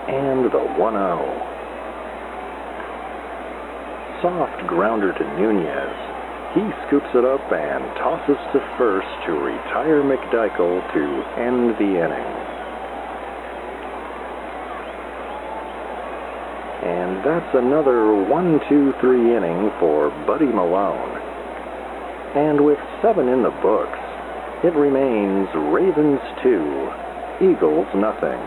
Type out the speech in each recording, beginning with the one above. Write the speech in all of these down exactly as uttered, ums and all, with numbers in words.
And the one oh. Soft grounder to Nunez. He scoops it up and tosses to first to retire McDykel to end the inning. And that's another one two three inning for Buddy Malone. And with seven in the books, it remains Ravens two, Eagles nothing.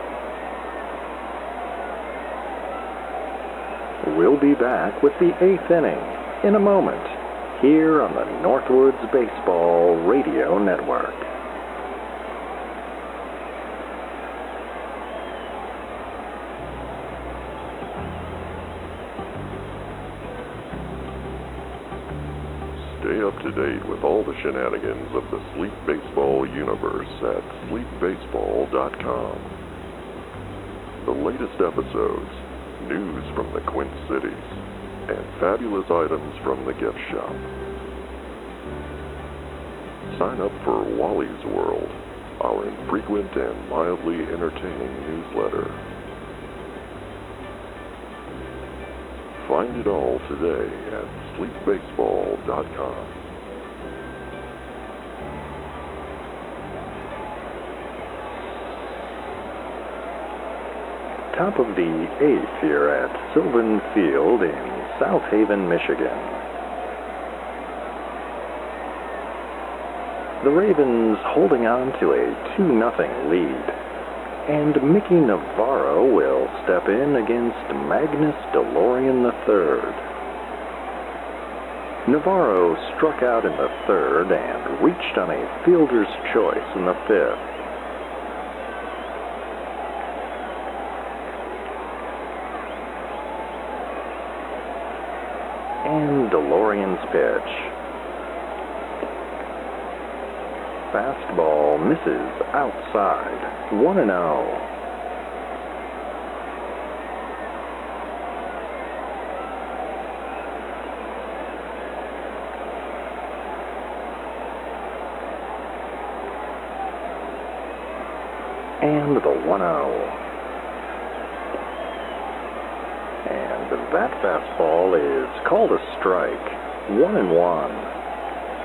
We'll be back with the eighth inning in a moment here on the Northwoods Baseball Radio Network. Stay up to date with all the shenanigans of the Sleep Baseball universe at sleep baseball dot com. The latest episodes, news from the Quint Cities, and fabulous items from the gift shop. Sign up for Wally's World, our infrequent and mildly entertaining newsletter. Find it all today at sleep baseball dot com. Top of the eighth here at Sylvan Field in South Haven, Michigan. The Ravens holding on to a two nothing lead, and Mickey Navarro will step in against Magnus DeLorean the third. Navarro struck out in the third and reached on a fielder's choice in the fifth. And DeLorean's pitch. Fastball misses outside. one and oh. And the one oh. And that fastball is called a strike. One and one.